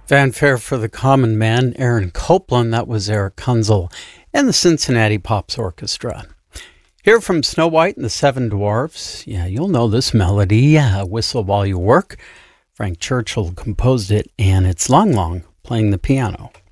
Fanfare for the Common Man, Aaron Copland. That was Eric Kunzel and the Cincinnati Pops Orchestra. Here from Snow White and the Seven Dwarfs. Yeah, you'll know this melody, Whistle While You Work. Frank Churchill composed it, and it's Long Long playing the piano.